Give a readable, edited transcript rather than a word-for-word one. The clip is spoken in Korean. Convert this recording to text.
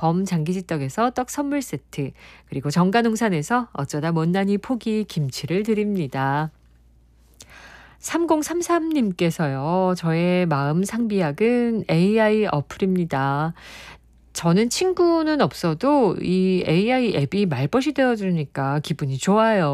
범장기지떡에서 떡 선물 세트, 그리고 정가농산에서 어쩌다 못난이 포기 김치를 드립니다. 3033님께서요. 저의 마음 상비약은 AI 어플입니다. 저는 친구는 없어도 이 AI 앱이 말벗이 되어 주니까 기분이 좋아요.